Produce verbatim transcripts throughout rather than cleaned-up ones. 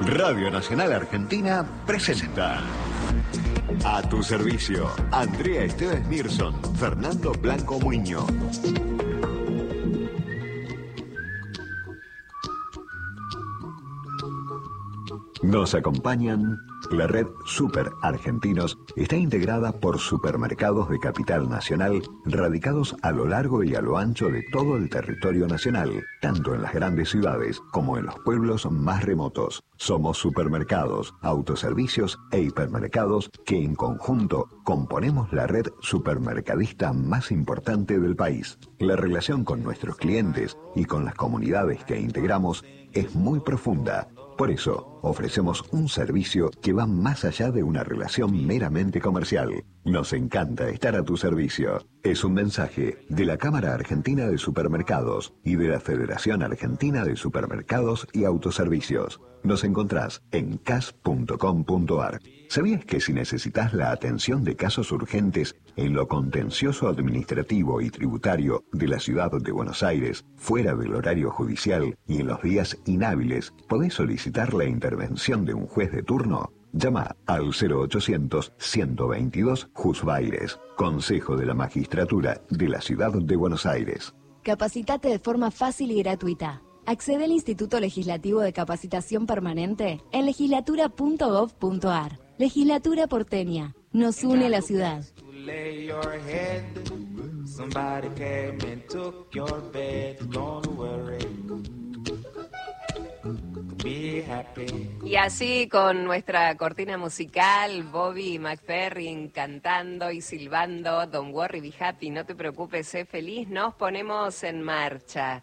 Radio Nacional Argentina presenta A tu servicio, Andrea Esteves Mirson, Fernando Blanco Muñoz. Nos acompañan. La red Super Argentinos está integrada por supermercados de capital nacional radicados a lo largo y a lo ancho de todo el territorio nacional, tanto en las grandes ciudades como en los pueblos más remotos. Somos supermercados, autoservicios e hipermercados que en conjunto componemos la red supermercadista más importante del país. La relación con nuestros clientes y con las comunidades que integramos es muy profunda. Por eso, ofrecemos un servicio que va más allá de una relación meramente comercial. Nos encanta estar a tu servicio. Es un mensaje de la Cámara Argentina de Supermercados y de la Federación Argentina de Supermercados y Autoservicios. Nos encontrás en c a s punto com punto a r. ¿Sabías que si necesitas la atención de casos urgentes en lo contencioso administrativo y tributario de la ciudad de Buenos Aires, fuera del horario judicial y en los días inhábiles, podés solicitar la intervención de un juez de turno? Llama al cero ochocientos, ciento veintidós, Juzbaires, Consejo de la Magistratura de la Ciudad de Buenos Aires. Capacitate de forma fácil y gratuita. Accede al Instituto Legislativo de Capacitación Permanente en legislatura punto gov punto a r. Legislatura porteña. Nos une la ciudad. Y así con nuestra cortina musical, Bobby McFerrin cantando y silbando Don't Worry, Be Happy, no te preocupes, sé feliz, nos ponemos en marcha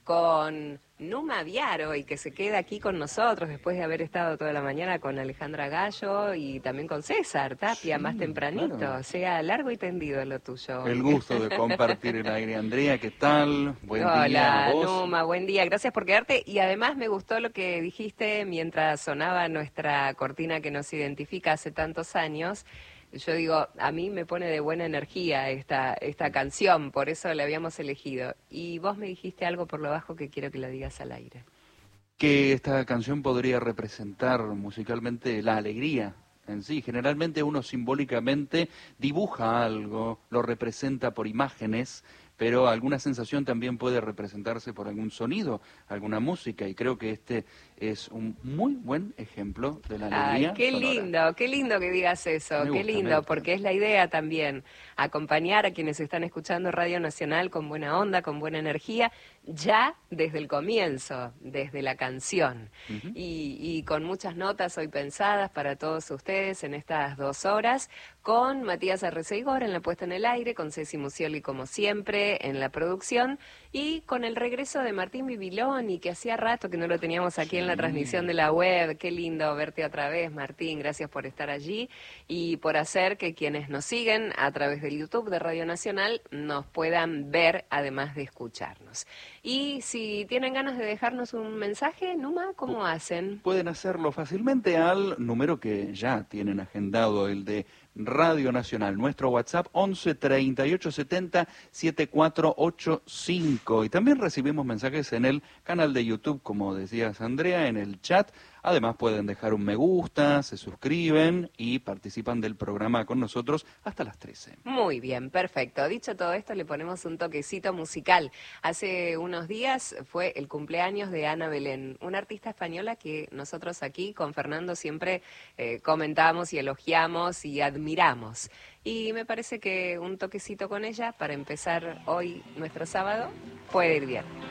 con Numa Viaro y que se queda aquí con nosotros después de haber estado toda la mañana con Alejandra Gallo y también con César Tapia, sí, más tempranito, claro. O sea, largo y tendido lo tuyo. El gusto de compartir el aire. Andrea, ¿qué tal? Buen Hola, día. Hola, Numa, buen día, gracias por quedarte y además me gustó lo que dijiste mientras sonaba nuestra cortina que nos identifica hace tantos años. Yo digo, a mí me pone de buena energía esta esta canción, por eso la habíamos elegido. Y vos me dijiste algo por lo bajo que quiero que lo digas al aire. Que esta canción podría representar musicalmente la alegría en sí. Generalmente uno simbólicamente dibuja algo, lo representa por imágenes, pero alguna sensación también puede representarse por algún sonido, alguna música, y creo que este es un muy buen ejemplo de la alegría. Ay, qué sonora. lindo, qué lindo que digas eso, Me qué gusta, lindo, porque es la idea también, acompañar a quienes están escuchando Radio Nacional con buena onda, con buena energía, ya desde el comienzo, desde la canción, uh-huh. y, y con muchas notas hoy pensadas para todos ustedes en estas dos horas, con Matías Arreceigor en la puesta en el aire, con Ceci Musioli como siempre en la producción, y con el regreso de Martín Bibiloni, que hacía rato que no lo teníamos aquí sí. en la transmisión de la web. Qué lindo verte otra vez, Martín, gracias por estar allí y por hacer que quienes nos siguen a través del YouTube de Radio Nacional nos puedan ver además de escucharnos. Y si tienen ganas de dejarnos un mensaje, Numa, ¿cómo hacen? Pueden hacerlo fácilmente al número que ya tienen agendado, el de Radio Nacional, nuestro WhatsApp once treinta y ocho setenta setenta y cuatro ochenta y cinco, y también recibimos mensajes en el canal de YouTube, como decías Andrea, en el chat. Además pueden dejar un me gusta, se suscriben y participan del programa con nosotros hasta las trece. Muy bien, perfecto. Dicho todo esto, le ponemos un toquecito musical. Hace unos días fue el cumpleaños de Ana Belén, una artista española que nosotros aquí con Fernando siempre eh, comentamos y elogiamos y admiramos. Y me parece que un toquecito con ella para empezar hoy nuestro sábado puede ir bien.